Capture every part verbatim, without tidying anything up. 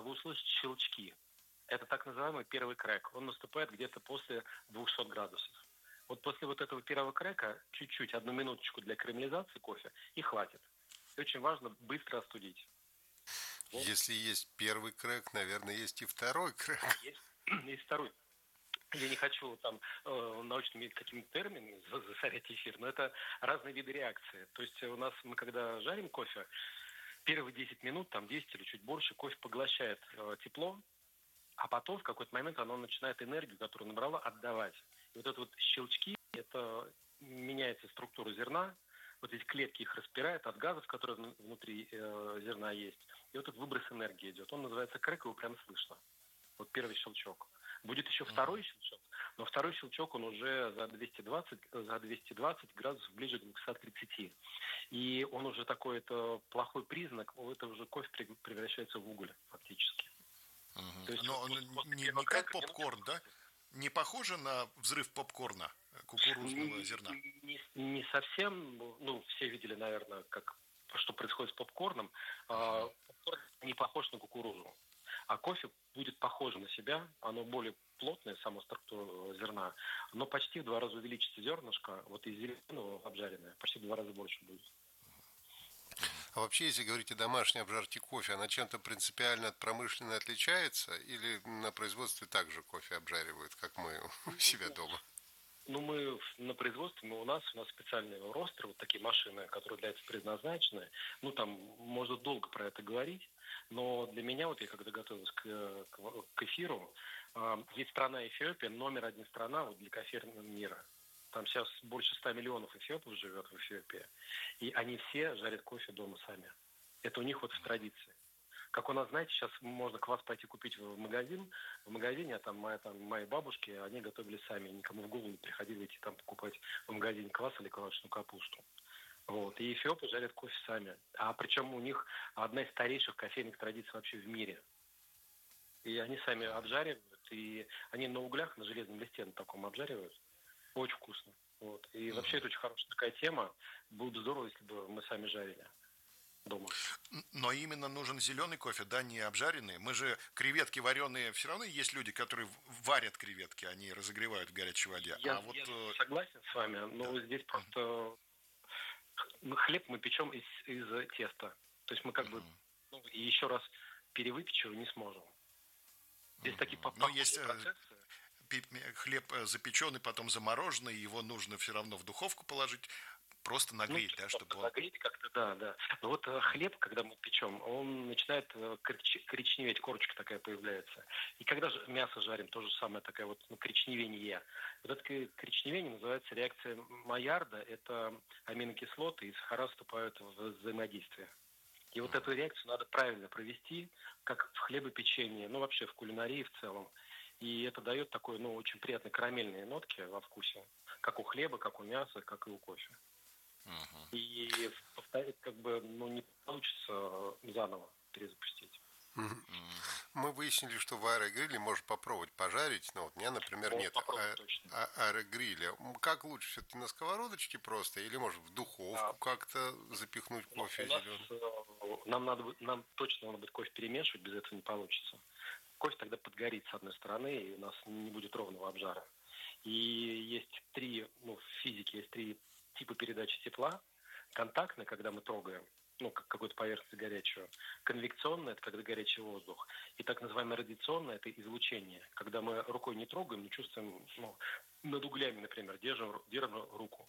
вы услышите щелчки. Это так называемый первый крэк. Он наступает где-то после двухсот градусов. Вот после вот этого первого крэка чуть-чуть, одну минуточку для карамелизации кофе и хватит. И очень важно быстро остудить. Вот. Если есть первый крэк, наверное, есть и второй крэк. Есть, есть второй. Я не хочу там э, научными какими-то терминами засорять эфир, но это разные виды реакции. То есть у нас, мы когда жарим кофе, первые десять минут, там десять или чуть больше, кофе поглощает э, тепло, а потом в какой-то момент оно начинает энергию, которую набрало, отдавать. И вот это вот щелчки, это меняется структура зерна, вот эти клетки их распирают от газов, которые внутри э, зерна есть. И вот этот выброс энергии идет. Он называется крэк, его прям слышно. Вот первый щелчок. Будет еще второй щелчок, но второй щелчок, он уже за двести двадцать, за двести двадцать градусов ближе к двухсот тридцати. И он уже такой, это плохой признак, это уже кофе превращается в уголь фактически. Угу. То есть, но вот, он не, не как попкорн, да? Не похоже на взрыв попкорна кукурузного не, зерна? Не, не совсем. Ну, все видели, наверное, как, что происходит с попкорном. Uh-huh. Попкорн не похож на кукурузу. А кофе будет похоже на себя. Оно более плотное, сама структура зерна. Но почти в два раза увеличится зернышко. Вот из зеленого обжаренное почти в два раза больше будет. А вообще, если говорить о домашней обжарке кофе, она чем-то принципиально от промышленной отличается? Или на производстве также кофе обжаривают, как мы у себя дома? Ну, мы на производстве, мы у нас, у нас специальные ростеры, вот такие машины, которые для этого предназначены. Ну, там можно долго про это говорить, но для меня, вот я когда готовился к, к, к эфиру, э, есть страна Эфиопия, номер один страна вот, для кофейного мира. Там сейчас больше ста миллионов эфиопов живет в Эфиопии. И они все жарят кофе дома сами. Это у них вот в традиции. Как у нас, знаете, сейчас можно квас пойти купить в магазин. В магазине, а там, моя, там мои бабушки, они готовили сами. Никому в голову не приходило идти там покупать в магазине квас или квашеную капусту. Вот. И эфиопы жарят кофе сами. А причем у них одна из старейших кофейных традиций вообще в мире. И они сами обжаривают. И они на углях, на железном листе на таком обжаривают. Очень вкусно. Вот. И mm-hmm. вообще это очень хорошая такая тема. Было бы здорово, если бы мы сами жарили дома. Но именно нужен зеленый кофе, да, не обжаренный. Мы же креветки вареные, все равно есть люди, которые варят креветки, они разогревают в горячей воде. Я, а вот... я согласен с вами, но да. здесь просто хлеб мы печем из, из теста. То есть мы как mm-hmm. бы ну, и еще раз перевыпечь его не сможем. Здесь mm-hmm. такие похожие есть... процессы. Хлеб запеченный, потом замороженный, его нужно все равно в духовку положить, просто нагреть, ну, да, чтобы он... Нагреть как-то, да, да. Но вот хлеб, когда мы печем, он начинает коричневеть, корочка такая появляется. И когда мясо жарим, то же самое, такая вот ну, коричневение. Вот это коричневение называется реакция Маярда, это аминокислоты и сахара вступают в взаимодействие. И вот эту реакцию надо правильно провести, как в хлебопечении, ну вообще в кулинарии в целом. И это дает такой, ну, очень приятные карамельные нотки во вкусе. Как у хлеба, как у мяса, как и у кофе. Uh-huh. И повторить, как бы, ну, не получится заново перезапустить. Uh-huh. Мы выяснили, что в аэрогриле можно попробовать пожарить. Но вот у меня, например, можно нет а- а- аэрогриля. Как лучше, все-таки на сковородочке просто? Или, может, в духовку а. как-то запихнуть кофе зеленый? Нам, надо, нам точно надо будет кофе перемешивать, без этого не получится. Кофе тогда подгорит с одной стороны, и у нас не будет ровного обжара. И есть три, ну, в физике есть три типа передачи тепла. Контактная, когда мы трогаем, ну, как какую-то поверхность горячую. Конвекционная, это когда горячий воздух. И так называемая радиационная, это излучение. Когда мы рукой не трогаем, не чувствуем, ну, над углями, например, держим, держим руку.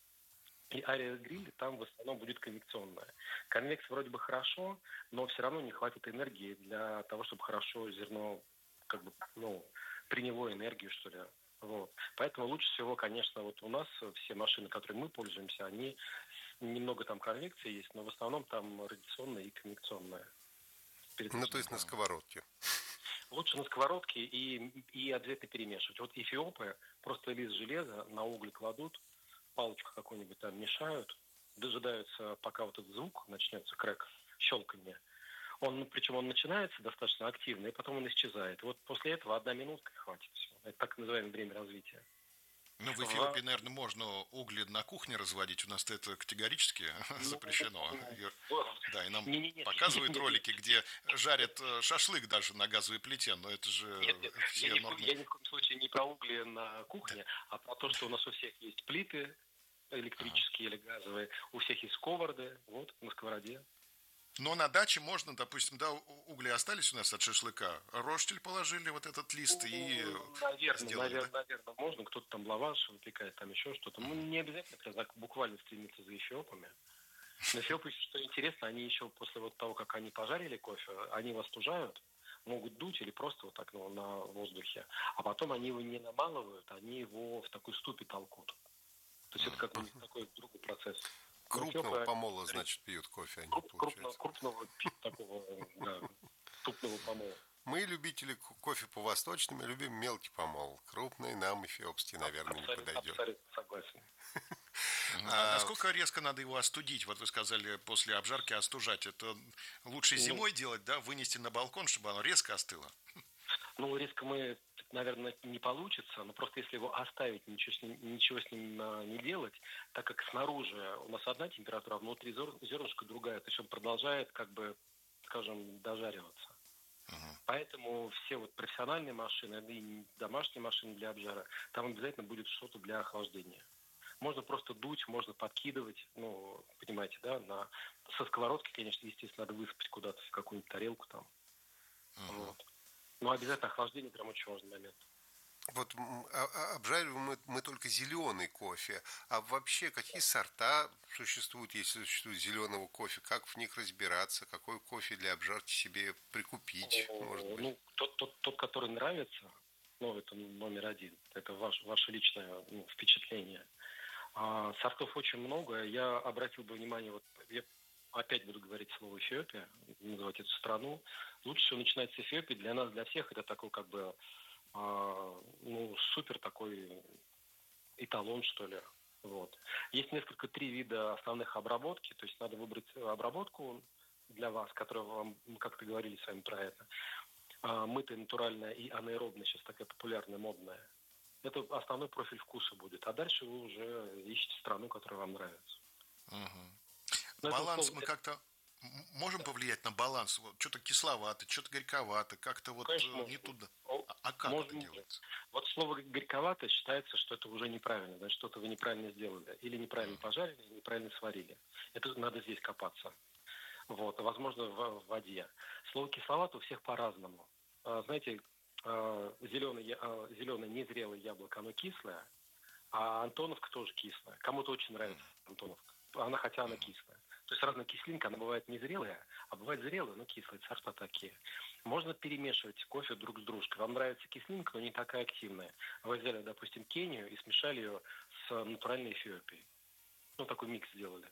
И аэрогриль там в основном будет конвекционная. Конвекция вроде бы хорошо, но все равно не хватит энергии для того, чтобы хорошо зерно как бы, ну, приняло энергию, что ли. Вот. Поэтому лучше всего, конечно, вот у нас все машины, которые мы пользуемся, они немного там конвекции есть, но в основном там радиационная и конвекционная. Ну, то есть на сковородке. Лучше на сковородке и, и обязательно перемешивать. Вот эфиопы просто лист железа на уголь кладут, палочку какую-нибудь там мешают, дожидаются, пока вот этот звук начнется, крэк, щелканье. Он, причем он начинается достаточно активно, и потом он исчезает. Вот после этого одна минутка и хватит всего. Это так называемое время развития. Ну, в Эфиопии, В, наверное, можно угли на кухне разводить. У нас это категорически ну, запрещено. И, в- да, и нам не-не-нет, показывают нет, нет, ролики, где жарят э, шашлык даже на газовой плите, но это же нет, нет, я все ни, в, ко- нормы. я ни в коем случае не про угли на Да. кухне, а про то, что у нас у всех есть плиты Ага. электрические или газовые, у всех есть сковороды, вот, на сковороде. Но на даче можно, допустим, да, у- угли остались у нас от шашлыка, ростель положили, вот этот лист, и Наверное, сделали, да? наверное, наверное, можно. Кто-то там лаваш выпекает, там еще что-то. Ну, не обязательно прям так буквально стремиться за эфиопами. Но эфиопы, что интересно, они еще после вот того, как они пожарили кофе, они его остужают, могут дуть или просто вот так ну, на воздухе. А потом они его не намалывают, они его в такой ступе толкут. То есть это как бы такой другой процесс. Но Крупного эфиопы, помола, значит, пьют кофе они, круп- крупного, получается. крупного пи- такого, да, крупного помола. Мы, любители ко- кофе по-восточному, любим мелкий помол. Крупный нам эфиопский, наверное, не Абсолютно, подойдет. абсолютно согласен. Мгм. А А, насколько резко надо его остудить? Вот вы сказали, после обжарки остужать. Это лучше Ну, зимой делать, да, вынести на балкон, чтобы оно резко остыло? Ну, риска мы, наверное, не получится, но просто если его оставить, ничего с ним, ничего с ним а, не делать, так как снаружи у нас одна температура, а внутри зер- зернышко другая, то есть он продолжает, как бы, скажем, дожариваться. Мгм. Поэтому все вот профессиональные машины и домашние машины для обжара, там обязательно будет что-то для охлаждения. Можно просто дуть, можно подкидывать, ну, понимаете, да, на... со сковородки, конечно, естественно, надо высыпать куда-то в какую-нибудь тарелку там, Мгм. вот. Но обязательно охлаждение прям очень важный момент. вот м, а- а- обжариваем мы, мы только зеленый кофе. А вообще какие сорта существуют, если существует зеленого кофе? Как в них разбираться? Какой кофе для обжарки себе прикупить, может Э, быть? Ну, тот, тот, тот, который нравится, ну, это номер один. Это ваш, ваше личное ну, впечатление. А сортов очень много. Я обратил бы внимание, вот я опять буду говорить слово Эфиопия, называть эту страну. Лучше всего начинать с Эфиопии. Для нас, для всех, это такой как бы а, ну, супер такой эталон, что ли. Вот. Есть несколько, три вида основных обработки. То есть надо выбрать обработку для вас, которая вам, мы как-то говорили с вами про это. А, мытая, натуральная и анаэробная, сейчас такая популярная, модная. Это основной профиль вкуса будет. А дальше вы уже ищете страну, которая вам нравится. Мгм. Но это Баланс условно... мы Это, как-то м- можем повлиять на баланс? Вот, что-то кисловато, что-то горьковато, как-то вот конечно, э, не можем. туда. О, А, а как это Можем, можем. делается? Вот слово горьковато считается, что это уже неправильно. Значит, что-то вы неправильно сделали. Или неправильно пожарили, или неправильно сварили. Это надо здесь копаться. Вот. Возможно, в, в воде. Слово кисловато у всех по-разному. А, знаете, зеленый, зеленое незрелое яблоко, оно кислое, а Антоновка тоже кислая. Кому-то очень нравится Антоновка. Она, хотя она кислая. То есть разная кислинка, она бывает незрелая, а бывает зрелая, но кислая. Сорта такие. Можно перемешивать кофе друг с дружкой. Вам нравится кислинка, но не такая активная. Вы взяли, допустим, Кению и смешали ее с натуральной Эфиопией. Ну, такой микс сделали.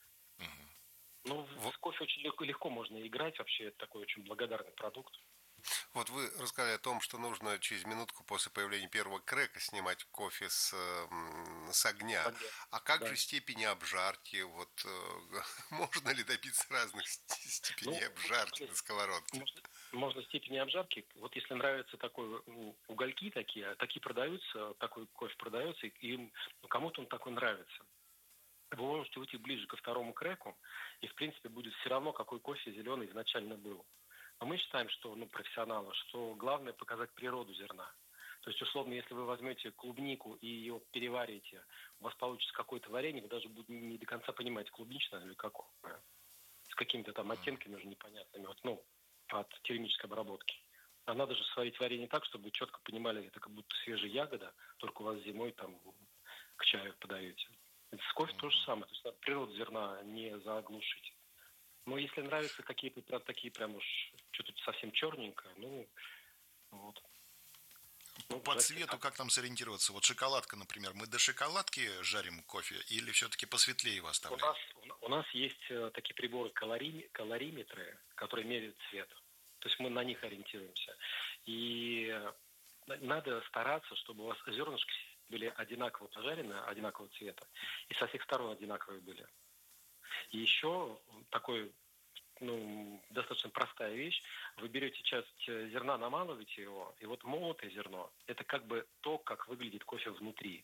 Ну, с кофе очень легко, легко можно играть. Вообще, это такой очень благодарный продукт. Вот вы рассказали о том, что нужно через минутку после появления первого крека снимать кофе с, м, с огня. Огня. А как Да. же степени обжарки? Вот э, можно ли добиться разных ст- Ну, степеней обжарки на сковородке? можно, можно степени обжарки. Вот если нравится такой, ну, угольки такие, такие продаются, такой кофе продается, и им, ну, кому-то он такой нравится. Вы можете уйти ближе ко второму креку, и, в принципе, будет все равно, какой кофе зеленый изначально был. Но мы считаем, что, ну, профессионалы, что главное показать природу зерна. То есть, условно, если вы возьмете клубнику и ее переварите, у вас получится какое-то варенье, вы даже будете не до конца понимать, клубничное или какое. С какими-то там оттенками уже непонятными, вот, ну, от термической обработки. А надо же сварить варенье так, чтобы вы четко понимали, это как будто свежая ягода, только у вас зимой там к чаю подаете. С кофе то же самое. То есть надо природу зерна не заглушить. Но если нравятся какие-то прям такие прям уж что-то совсем черненькое, ну вот. Ну, По жарьте цвету так. как там сориентироваться? Вот шоколадка, например. Мы до шоколадки жарим кофе или все-таки посветлее его У оставляем? нас, у нас есть э, такие приборы калорий, калориметры, которые меряют цвет. То есть мы на них ориентируемся. И э, надо стараться, чтобы у вас зернышки были одинаково пожарены, одинакового цвета, и со всех сторон одинаковые были. И еще такой, ну, достаточно простая вещь. Вы берете часть зерна, намалываете его, и вот молотое зерно – это как бы то, как выглядит кофе внутри.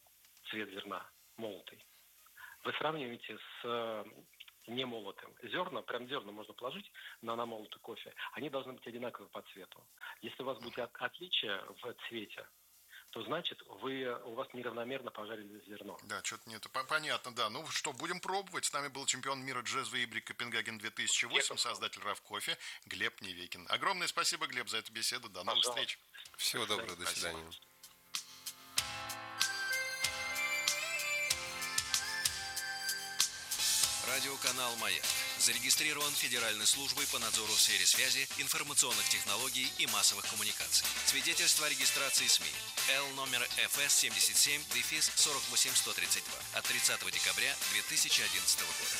цвет зерна, молотый. Вы сравниваете с немолотым. Зерна, прям зерна можно положить на намолотый кофе, они должны быть одинаковы по цвету. Если у вас будет от, отличие в цвете, то значит, вы, у вас неравномерно пожарили зерно. Да, что-то нет. Понятно, да. Ну что, будем пробовать. С нами был чемпион мира джезвый Ибрик Копенгаген две тысячи восемь, создатель Раф Кофе Глеб Невекин. Огромное спасибо, Глеб, за эту беседу. До новых Пожалуйста. встреч. Всего доброго, до Спасибо. свидания. Радиоканал «Маяк» зарегистрирован Федеральной службой по надзору в сфере связи, информационных технологий и массовых коммуникаций. Свидетельство о регистрации СМИ. Л номер эф эс семьдесят семь сорок восемь сто тридцать два от тридцатого декабря две тысячи одиннадцатого года.